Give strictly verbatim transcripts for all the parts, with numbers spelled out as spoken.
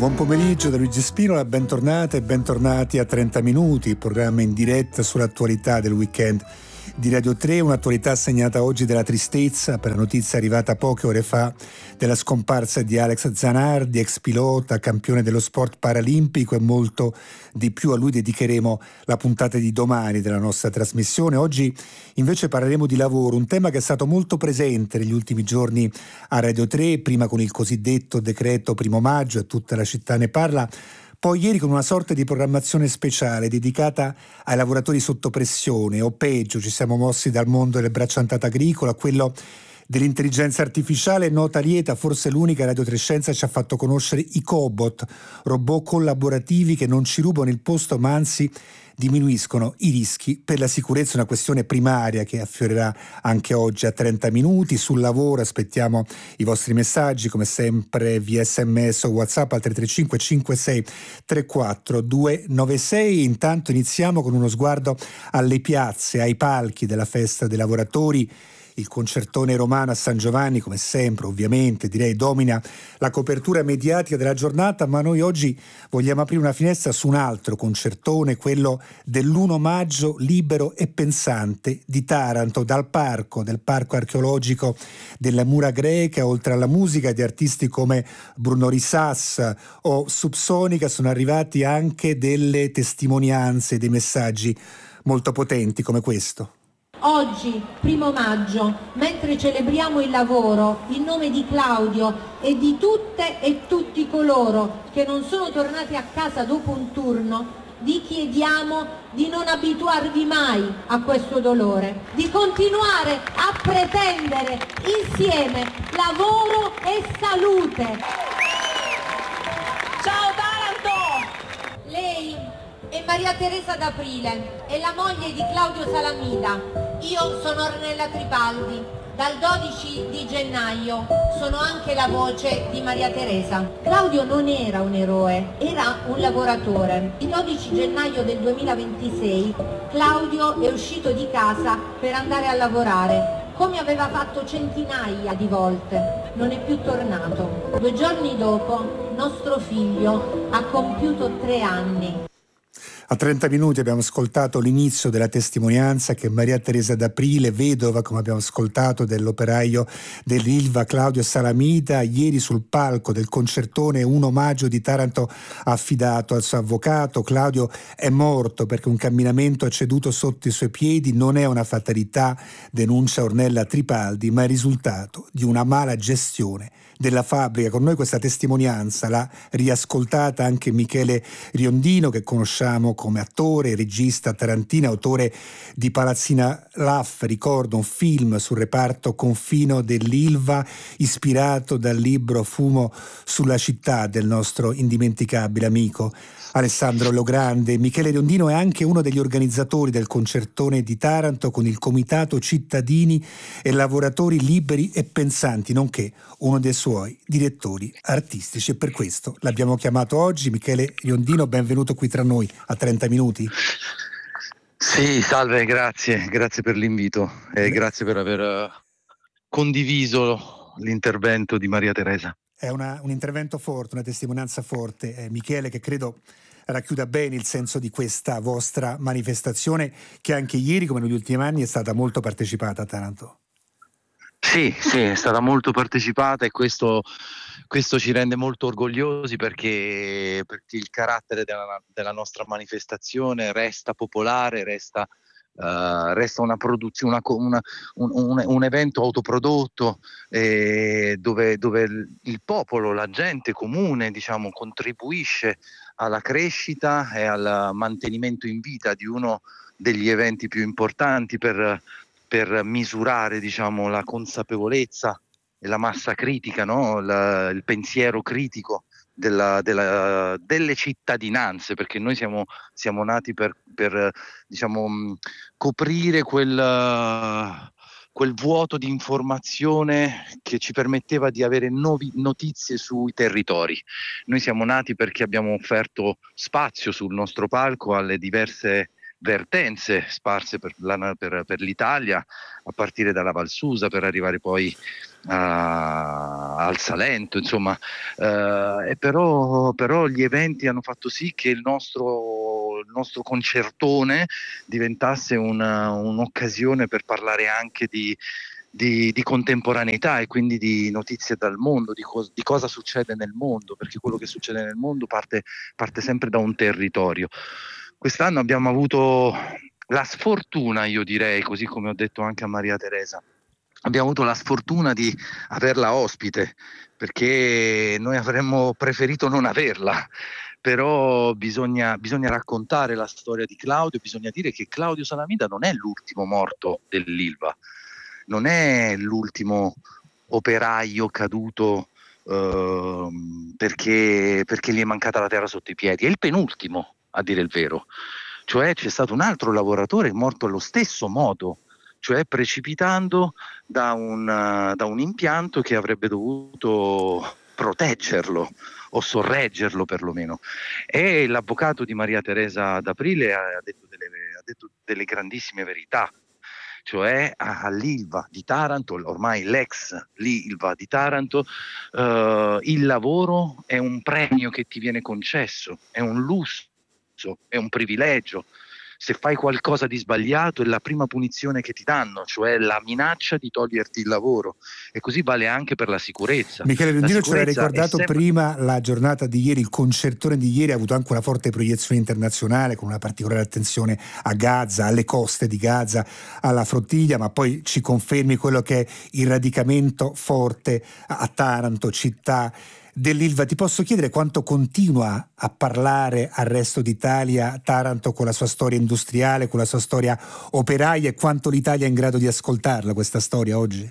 Buon pomeriggio da Luigi Spinola, bentornate e bentornati a trenta minuti, il programma in diretta sull'attualità del weekend di Radio tre, un'attualità segnata oggi dalla tristezza per la notizia arrivata poche ore fa della scomparsa di Alex Zanardi, ex pilota, campione dello sport paralimpico, e molto di più. A lui dedicheremo la puntata di domani della nostra trasmissione. Oggi invece parleremo di lavoro, un tema che è stato molto presente negli ultimi giorni a Radio tre, prima con il cosiddetto decreto primo maggio e tutta la città ne parla, poi ieri con una sorta di programmazione speciale dedicata ai lavoratori sotto pressione, o peggio ci siamo mossi dal mondo del bracciantato agricolo a quello dell'intelligenza artificiale. Nota lieta, forse l'unica Radio tre Scienza ci ha fatto conoscere i cobot, robot collaborativi che non ci rubano il posto ma anzi diminuiscono i rischi per la sicurezza, una questione primaria che affiorerà anche oggi a trenta minuti. Sul lavoro aspettiamo i vostri messaggi, come sempre via sms o WhatsApp al tre tre cinque cinque sei tre quattro due nove sei. Intanto iniziamo con uno sguardo alle piazze, ai palchi della festa dei lavoratori. Il concertone romano a San Giovanni, come sempre, ovviamente, direi domina la copertura mediatica della giornata, ma noi oggi vogliamo aprire una finestra su un altro concertone, quello dell'primo maggio libero e pensante di Taranto. Dal parco, del parco archeologico della Mura Greca, oltre alla musica di artisti come Bruno Risas o Subsonica, sono arrivati anche delle testimonianze, dei messaggi molto potenti come questo. Oggi, primo maggio, mentre celebriamo il lavoro, in nome di Claudio e di tutte e tutti coloro che non sono tornati a casa dopo un turno, vi chiediamo di non abituarvi mai a questo dolore, di continuare a pretendere insieme lavoro e salute. Ciao Taranto! Lei è Maria Teresa D'Aprile, è la moglie di Claudio Salamida. Io sono Ornella Tripaldi. Dal dodici di gennaio sono anche la voce di Maria Teresa. Claudio non era un eroe, era un lavoratore. Il dodici gennaio del duemilaventisei Claudio è uscito di casa per andare a lavorare, come aveva fatto centinaia di volte. Non è più tornato. Due giorni dopo nostro figlio ha compiuto tre anni. A trenta minuti abbiamo ascoltato l'inizio della testimonianza che Maria Teresa D'Aprile, vedova, come abbiamo ascoltato, dell'operaio dell'Ilva Claudio Salamita, ieri sul palco del concertone un omaggio di Taranto ha affidato al suo avvocato. Claudio è morto perché un camminamento è ceduto sotto i suoi piedi, non è una fatalità, denuncia Ornella Tripaldi, ma è il risultato di una mala gestione della fabbrica. Con noi questa testimonianza l'ha riascoltata anche Michele Riondino, che conosciamo come attore, regista tarantino, autore di Palazzina Laff, ricordo un film sul reparto confino dell'Ilva ispirato dal libro Fumo sulla città del nostro indimenticabile amico Alessandro Logrande. Michele Riondino è anche uno degli organizzatori del concertone di Taranto con il Comitato Cittadini e Lavoratori Liberi e Pensanti, nonché uno dei suoi direttori artistici, e per questo l'abbiamo chiamato oggi. Michele Riondino, benvenuto qui tra noi a trenta minuti. Sì, salve, grazie, grazie per l'invito e grazie per aver uh, condiviso l'intervento di Maria Teresa. È una, un intervento forte, una testimonianza forte, eh, Michele, che credo racchiuda bene il senso di questa vostra manifestazione, che anche ieri, come negli ultimi anni, è stata molto partecipata a Taranto. Sì, sì, è stata molto partecipata e questo, questo ci rende molto orgogliosi perché, perché il carattere della, della nostra manifestazione resta popolare, resta, uh, resta una produzione, una, una, un, un, un evento autoprodotto eh, dove, dove il, il popolo, la gente comune, diciamo, contribuisce alla crescita e al mantenimento in vita di uno degli eventi più importanti per per misurare, diciamo, la consapevolezza e la massa critica, no? La, il pensiero critico della, della, delle cittadinanze, perché noi siamo, siamo nati per, per diciamo, coprire quel, quel vuoto di informazione che ci permetteva di avere nuove notizie sui territori. Noi siamo nati perché abbiamo offerto spazio sul nostro palco alle diverse vertenze sparse per, la, per, per l'Italia, a partire dalla Val Susa per arrivare poi a, al Salento, insomma, eh, e però, però gli eventi hanno fatto sì che il nostro, il nostro concertone diventasse una, un'occasione per parlare anche di Di, di contemporaneità e quindi di notizie dal mondo, di, co- di cosa succede nel mondo, perché quello che succede nel mondo parte, parte sempre da un territorio. Quest'anno abbiamo avuto la sfortuna, io direi, così come ho detto anche a Maria Teresa, abbiamo avuto la sfortuna di averla ospite, perché noi avremmo preferito non averla. Però bisogna, bisogna raccontare la storia di Claudio, bisogna dire che Claudio Salamida non è l'ultimo morto dell'Ilva, non è l'ultimo operaio caduto eh, perché, perché gli è mancata la terra sotto i piedi, è il penultimo, a dire il vero. Cioè c'è stato un altro lavoratore morto allo stesso modo, cioè precipitando da un, uh, da un impianto che avrebbe dovuto proteggerlo o sorreggerlo perlomeno. E l'avvocato di Maria Teresa D'Aprile ha detto delle, ha detto delle grandissime verità, cioè all'Ilva di Taranto, ormai l'ex l'Ilva di Taranto, eh, il lavoro è un premio che ti viene concesso, è un lusso, è un privilegio. Se fai qualcosa di sbagliato è la prima punizione che ti danno, cioè la minaccia di toglierti il lavoro, e così vale anche per la sicurezza. Michele Riondino ci aveva ricordato sempre... prima la giornata di ieri, il concertone di ieri ha avuto anche una forte proiezione internazionale con una particolare attenzione a Gaza, alle coste di Gaza, alla flottiglia, ma poi ci confermi quello che è il radicamento forte a Taranto, città dell'Ilva. Ti posso chiedere quanto continua a parlare al resto d'Italia Taranto con la sua storia industriale, con la sua storia operaia, e quanto l'Italia è in grado di ascoltarla questa storia oggi?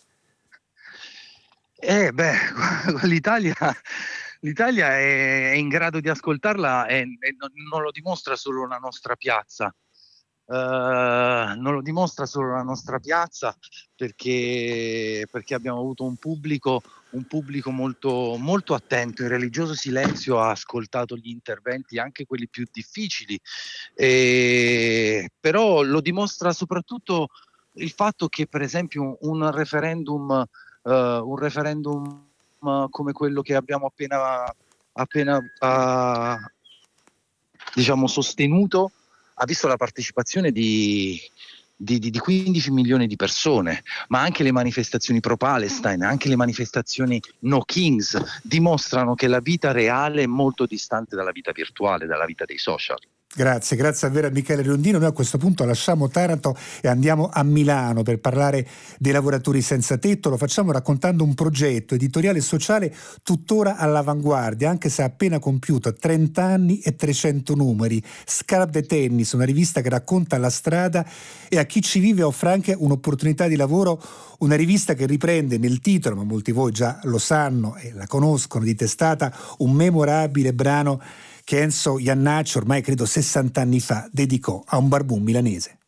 Eh beh, l'Italia, l'Italia è, è in grado di ascoltarla e, e non, non lo dimostra solo la nostra piazza. Uh, non lo dimostra solo la nostra piazza perché, perché abbiamo avuto un pubblico, un pubblico molto, molto attento, in religioso silenzio ha ascoltato gli interventi, anche quelli più difficili, e, però lo dimostra soprattutto il fatto che per esempio un referendum, uh, un referendum uh, come quello che abbiamo appena, appena uh, diciamo sostenuto ha visto la partecipazione di, di, di quindici milioni di persone, ma anche le manifestazioni pro-Palestine, anche le manifestazioni no Kings dimostrano che la vita reale è molto distante dalla vita virtuale, dalla vita dei social. Grazie, grazie davvero a Michele Riondino. Noi a questo punto lasciamo Taranto e andiamo a Milano per parlare dei lavoratori senza tetto. Lo facciamo raccontando un progetto editoriale e sociale tuttora all'avanguardia, anche se ha appena compiuto trenta anni e trecento numeri. Scarpe de Tennis, una rivista che racconta la strada e a chi ci vive offre anche un'opportunità di lavoro, una rivista che riprende nel titolo, ma molti di voi già lo sanno e la conoscono di testata, un memorabile brano che Enzo Jannacci ormai credo sessanta anni fa dedicò a un barbun milanese.